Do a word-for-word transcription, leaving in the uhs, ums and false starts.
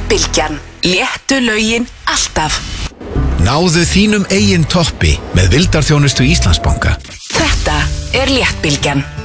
Bylgjan. Léttu lögin alltaf. Náðu þínum eigin toppi með vildarþjónustu Íslandsbanka. Þetta er Léttbylgjan.